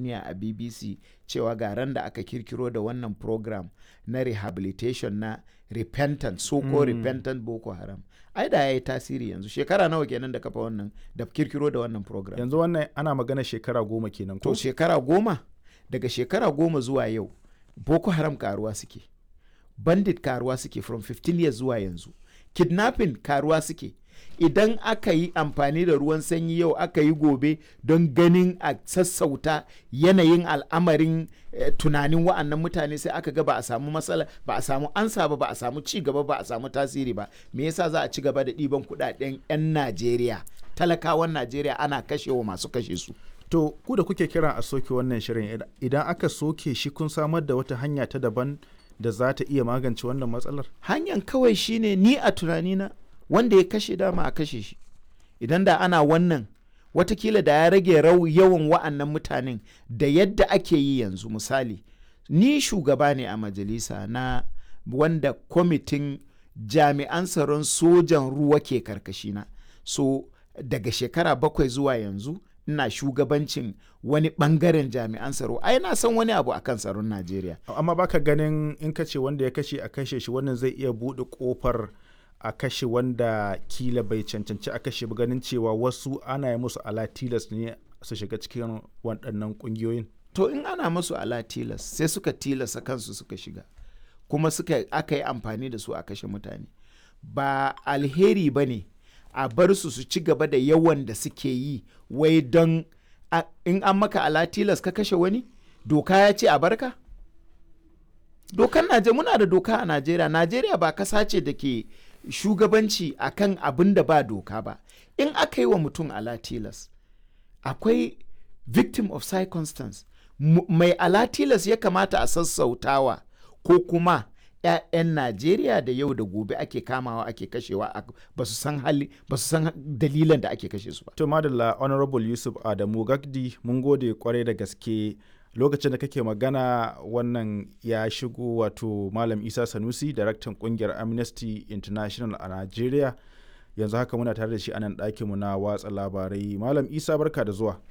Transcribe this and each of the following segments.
duniya a BBC cewa ga ran da aka kirkiro da wannan program na rehabilitation na repentant repentant Boko Haram. Ai da ya yi tasiri yanzu. Shekara nawa kenan da kafa wannan da kirkiro da wannan program? Yanzu wannan ana magana shekara 10 kenan ko? To shekara 10, daga shekara 10 zuwa yau Boko Haram karuwa suke, bandit karuwa suke from 15 years zuwa yanzu, kidnapping karuwa suke. Idan aka yi amfani da ruwan sanyi yau aka yi gobe don ganin a sassauta yanayin al'amarin tunanin wa'annan mutane, sai aka ga ba a samu matsala, ba a samu ansa ba, ba a samu ci gaba, ba a samu tasiri ba. Me yasa za a ci gaba da ɗiban kuɗaɗen 'yan Najeriya, talakawan Najeriya, ana kashewa masu kashe su? To ku da kuke kiran a soke wannan shirin, idan aka soke shi kun samar da wata hanya ta daban da za ta iya magance wannan matsalar? Hanyar kawai shine, ni a tunanina, wanda ya kashe dama a kashe shi. Idan da ana wannan, watakila da ya rage yawan wa'annan mutanen da yadda ake yi yanzu. Misali, ni shugaba ne a majalisa na wanda kwamitin jami'an tsaron sojan ruwa ke karkashina. So daga shekara 7 zuwa yanzu ina shugabancin wani bangaren jami'an tsaro. Ai na san wani abu akan tsaron Najeriya. Amma baka ganin in ka ce wanda ya kashe a kashe shi, wannan zai iya buɗe ƙofar a kashe wanda kila bai cancanci a kashe ba, ganin cewa wasu ana yi musu ala tilas ne su shiga cikin waɗannan ƙungiyoyin? To in ana musu ala tilas, sai suka tilasa kansu suka shiga, kuma aka yi amfani da su a kashe mutane, ba alheri ba ne a bar su ci gaba da yawan da suke yi, wai don in an maka ala tilas ka kashe wani, doka ya ce a barka? Dokan Najeriya, muna da doka a Najeriya. Najeriya ba kasa ce da ke shugabanci akan abin da ba doka ba. In aka yi wa mutum ala tilas, akwai victim of circumstance, mai ala tilas ya kamata a sassautawa, ko kuma 'ya'yan Najeriya da yau da gobe ake kamawa ake kashewa ba su san dalilan da ake kashe su ba. To madalla, Honorable Yusuf Adamu Gagdi, mun gode kwarai da gaske. Lokacin da kake magana wannan ya shigo, wato Malam Isa Sanusi, daraktan kungiyar Amnesty International a Najeriya. Yanzu haka muna tare da shi a nan ɗakinmu na watsa labarai. Malam Isa, barka da zuwa.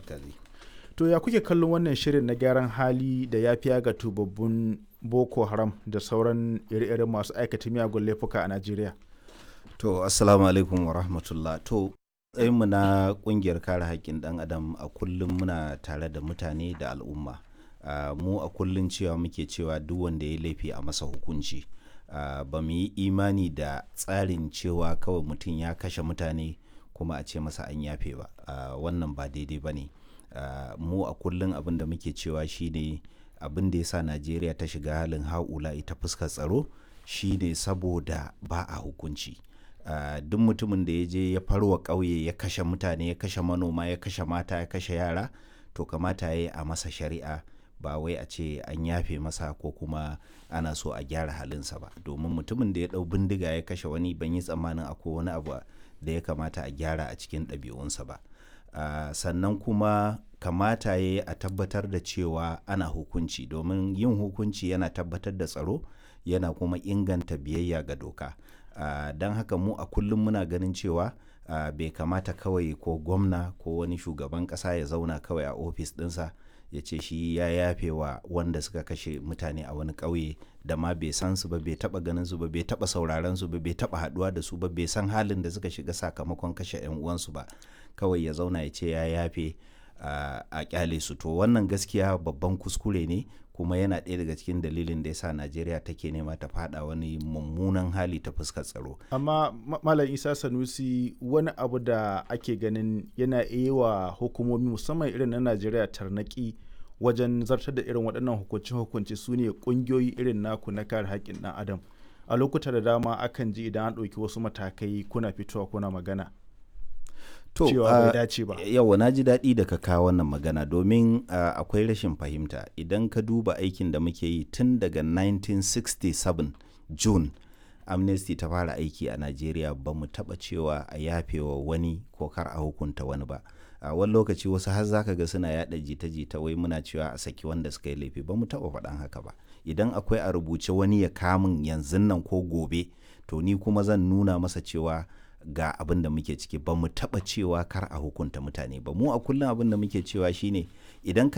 To ya kuke kallon wannan shirin na gyaran hali da yafiya ga tubabbun Boko Haram da sauran ire-iren masu aikata miyagun laifuka a Najeriya? To assalamu alaikum wa rahmatullah. To mu na kungiyar kare haƙƙin ɗan adam a kullum muna tare da mutane da al'umma. Mu a kullum cewa muke cewa duk wanda ya laifi a masa hukunci. Ba mu yi imani da tsarin cewa kawai mutum ya kashe mutane kuma a ce masa an yafe ba. Wannan ba daidai ba ne. Mu a kullum abin da muke cewa shine abin da ya sa Najeriya ta shiga halin haula ita fuskar tsaro shine saboda ba a hukunci. Duk mutumin da ya je ya farwa ƙauye ya kashe mutane, ya kashe manoma, ya kashe mata, ya kashe yara, to kamata ya yi a masa shari'a, ba wai a ce an yafe masa ko kuma ana so a gyara halinsa ba. Domin mutumin da ya ɗau bindiga ya kashe wani, ban yi tsammanin akwai wani abu da ya kamata a gyara a cikin ɗabi'unsa ba. Sannan kuma kamata ya yi a tabbatar da cewa ana hukunci, domin yin hukunci yana tabbatar da tsaro, yana kuma inganta biyayya ga doka. Don haka mu a kullum muna ganin cewa bai kamata kawai ko gwamna ko wani shugaban ƙasa ya zauna kawai a ofis ɗinsa ya ce shi ya yafe wa wanda suka kashe mutane a wani ƙauye da ma bai san su ba, bai taɓa ganin su ba, bai taɓa sauraron su ba, bai taɓa haɗuwa da su ba, bai san halin da suka shiga sakamakon kashe 'yan uwansu ba, kawai ya zauna ya ce ya yafe a kyale su. To wannan gaskiya babban kuskure ne, kuma yana ɗaya daga cikin dalilin da ya sa Najeriya take nema ta fada wani mummunan hali ta fuskar tsaro. Amma Malam Isa Sanusi, wani abu da ake ganin yana iya wa hukumomi musamman irin na Najeriya tarnaki wajen zartar da irin waɗannan hukunce-hukunce su ne ƙungiyoyi irin naku na kare haƙƙin ɗan adam. A lokuta da dama akan ji idan an ɗauki wasu matakai kuna fitowa kuna magana. To, yawa na ji daɗi da ka kawo wannan magana, domin akwai rashin fahimta. Idan ka duba aikin da muke yi tun daga 1967 June, Amnesty ta fara aiki a Najeriya, ba mu taɓa cewa a yafewa wani ko kar a hukunta wani ba. Wani lokaci wasu har zaka ga suna yaɗa jita-jita wai muna cewa a saki wanda suka yi laifi. Ba mu taɓa faɗan haka ba. Idan akwai a rubuce wani ya kamun yanzu nan ko gobe, to ni kuma zan nuna masa cewa ga abin da muke ciki. Ba mu taɓa cewa kar a hukunta mutane ba. Mu a kullum abin da muke cewa shine idan